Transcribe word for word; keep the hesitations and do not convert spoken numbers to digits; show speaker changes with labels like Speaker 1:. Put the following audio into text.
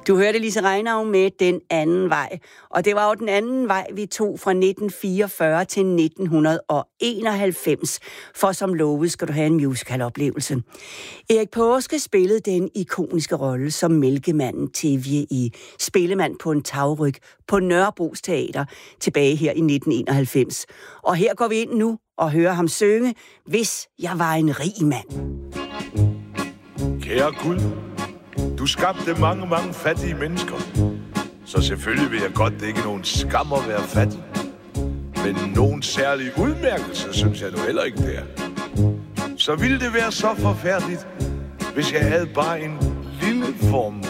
Speaker 1: Du hørte Lise Reinau med Den anden vej, og det var jo den anden vej, vi tog fra nitten fireogfyrre til nitten enoghalvfems, for som lovet skal du have en musicaloplevelse. Erik Paaske spillede den ikoniske rolle som mælkemanden Tevje i Spillemand på en tagryg på Nørrebros Teater tilbage her i nitten enoghalvfems. Og her går vi ind nu og hører ham synge Hvis jeg var en rig mand.
Speaker 2: Kære Gud, du skabte mange, mange fattige mennesker. Så selvfølgelig vil jeg godt, det ikke er nogen skam at være fattig. Men nogen særlig udmærkelse, synes jeg nu heller ikke, det er. Så ville det være så forfærdeligt, hvis jeg havde bare en lille formue.